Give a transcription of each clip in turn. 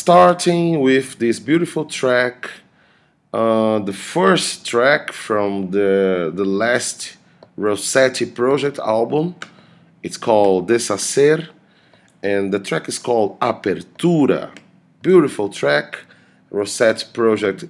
Starting with this beautiful track, the first track from the last Rossetti Project album. It's called Deshacer, and the track is called Apertura. Beautiful track. Rossetti Project.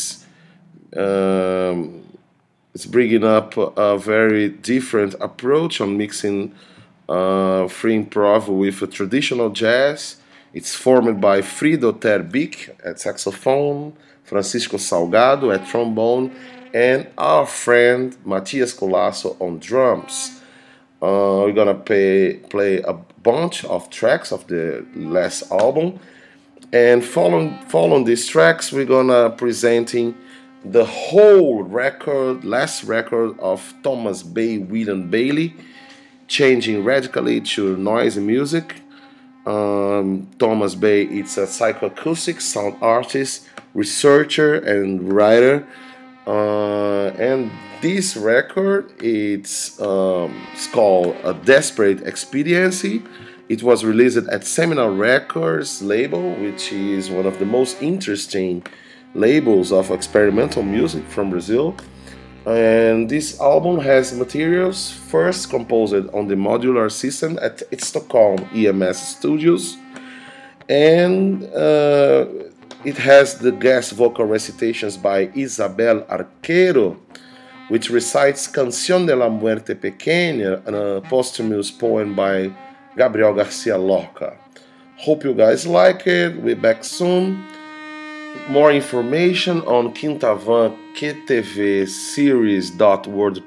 Um, it's bringing up a very different approach on mixing free improv with a traditional jazz. It's formed by Frido Terbic at saxophone, Francisco Salgado at trombone, and our friend Matias Colasso on drums. We're gonna play a bunch of tracks of the last album, and following these tracks, we're gonna presenting the whole record, last record of Thomas Bay, William Bailey, changing radically to noisy music. Thomas Bay is a psychoacoustic sound artist, researcher, and writer. And this record it's called A Desperate Expediency. It was released at Seminal Records label, which is one of the most interesting labels of experimental music from Brazil. And this album has materials first composed on the modular system at Stockholm EMS Studios, and it has the guest vocal recitations by Isabel Arquero, which recites Canción de la Muerte Pequeña, a posthumous poem by Gabriel Garcia Lorca. Hope you guys like it. We're back soon. More information on Quintavan QTV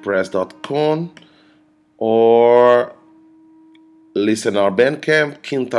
series.wordpress.com or listen our Bandcamp